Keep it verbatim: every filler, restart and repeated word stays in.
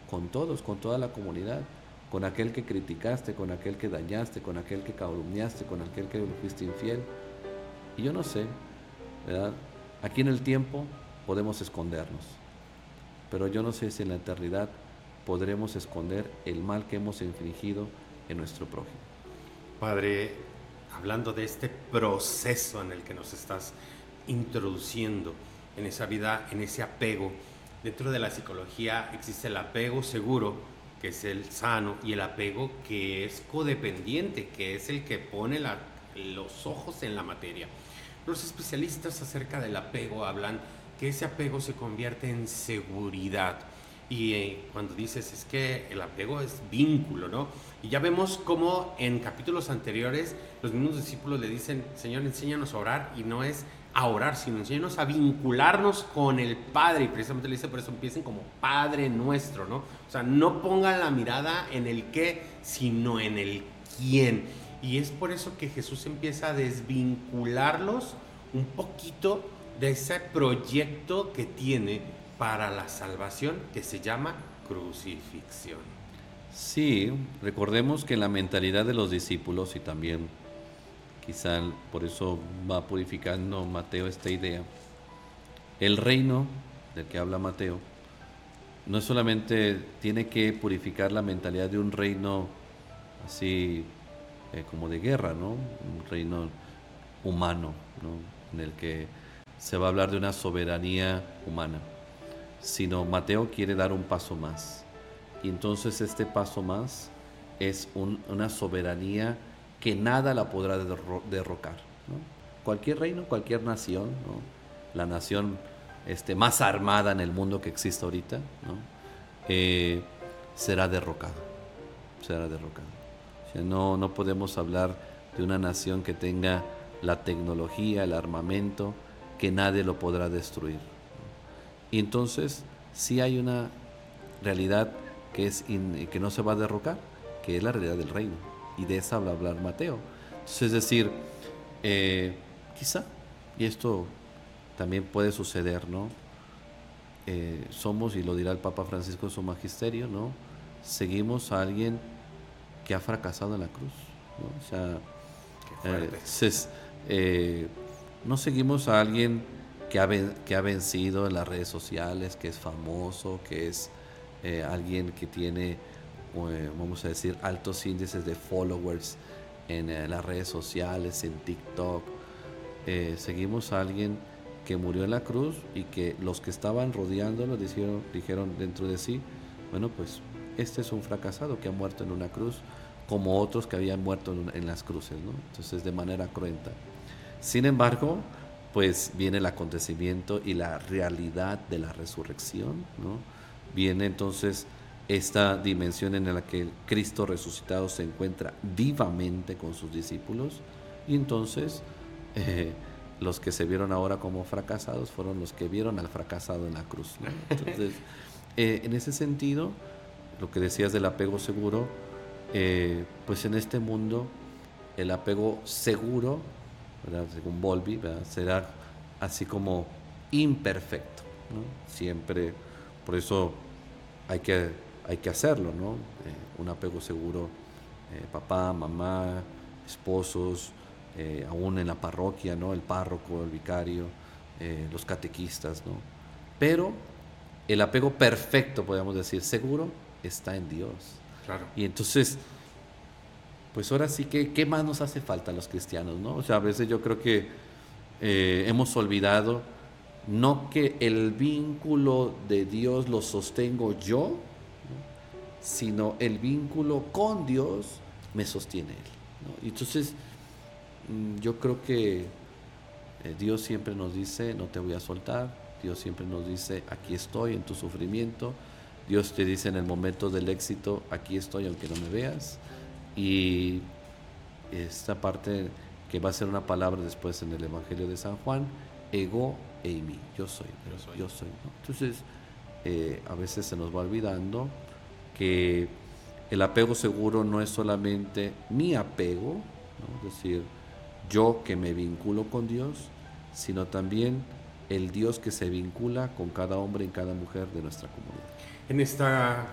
con todos, con toda la comunidad, con aquel que criticaste, con aquel que dañaste, con aquel que calumniaste, con aquel que fuiste infiel. Y yo no sé, ¿verdad? Aquí en el tiempo podemos escondernos, pero yo no sé si en la eternidad podremos esconder el mal que hemos infligido en nuestro prójimo. Padre, hablando de este proceso en el que nos estás introduciendo, en esa vida, en ese apego, dentro de la psicología existe el apego seguro, que es el sano, y el apego que es codependiente, que es el que pone la, los ojos en la materia. Los especialistas acerca del apego hablan que ese apego se convierte en seguridad. Y eh, cuando dices es que el apego es vínculo, ¿no? Y ya vemos cómo en capítulos anteriores los mismos discípulos le dicen, Señor, enséñanos a orar, y no es a orar, sino enséñanos a vincularnos con el Padre. Y precisamente le dice, por eso empiecen como Padre nuestro, ¿no? O sea, no pongan la mirada en el qué, sino en el quién. Y es por eso que Jesús empieza a desvincularlos un poquito de ese proyecto que tiene para la salvación, que se llama crucifixión. Sí, recordemos que la mentalidad de los discípulos, y también quizá por eso va purificando Mateo esta idea, el reino del que habla Mateo no solamente tiene que purificar la mentalidad de un reino así eh, como de guerra, ¿no? Un reino humano, ¿no? En el que se va a hablar de una soberanía humana, sino Mateo quiere dar un paso más. Y entonces este paso más es un, una soberanía que nada la podrá derro derrocar, ¿no? Cualquier reino, cualquier nación, ¿no? La nación este, más armada en el mundo que existe ahorita, ¿no? eh, será derrocada, será derrocada. O sea, no, no podemos hablar de una nación que tenga la tecnología, el armamento, que nadie lo podrá destruir, ¿no? Y entonces sí hay una realidad que, es in, que no se va a derrocar, que es la realidad del reino. Y de esa va a hablar Mateo. Entonces, es decir, eh, quizá, y esto también puede suceder, ¿no? Eh, somos, y lo dirá el Papa Francisco en su magisterio, ¿no? Seguimos a alguien que ha fracasado en la cruz, ¿no? O sea, Qué eh, fuerte. ses, eh, no seguimos a alguien que ha, que ha vencido en las redes sociales, que es famoso, que es eh, alguien que tiene, eh, vamos a decir, altos índices de followers en eh, las redes sociales, en TikTok. Eh, seguimos a alguien que murió en la cruz y que los que estaban rodeándolo dijeron, dijeron dentro de sí, bueno, pues este es un fracasado que ha muerto en una cruz, como otros que habían muerto en, en las cruces, ¿no? Entonces, de manera cruenta. Sin embargo, pues viene el acontecimiento y la realidad de la resurrección, ¿no? Viene entonces esta dimensión en la que el Cristo resucitado se encuentra vivamente con sus discípulos, y entonces eh, los que se vieron ahora como fracasados fueron los que vieron al fracasado en la cruz, ¿no? Entonces, eh, en ese sentido, lo que decías del apego seguro, eh, pues en este mundo el apego seguro, ¿verdad? Según Bowlby, ¿verdad? Será así como imperfecto, ¿no? Siempre, por eso hay que, hay que hacerlo, ¿no? Eh, un apego seguro, eh, papá, mamá, esposos, eh, aún en la parroquia, ¿no? El párroco, el vicario, eh, los catequistas, ¿no? Pero el apego perfecto, podríamos decir, seguro, está en Dios. Claro. Y entonces, pues ahora sí que, ¿qué más nos hace falta a los cristianos, no? O sea, a veces yo creo que eh, hemos olvidado, no que el vínculo de Dios lo sostengo yo, ¿no? Sino el vínculo con Dios me sostiene Él, ¿no? Y entonces, yo creo que eh, Dios siempre nos dice, no te voy a soltar. Dios siempre nos dice, aquí estoy en tu sufrimiento. Dios te dice en el momento del éxito, aquí estoy aunque no me veas. Y esta parte que va a ser una palabra después en el Evangelio de San Juan, ego eimi, yo soy, Yo soy. yo soy, ¿no? Entonces, eh, a veces se nos va olvidando que el apego seguro no es solamente mi apego, ¿no? Es decir, yo que me vinculo con Dios, sino también el Dios que se vincula con cada hombre y cada mujer de nuestra comunidad. En esta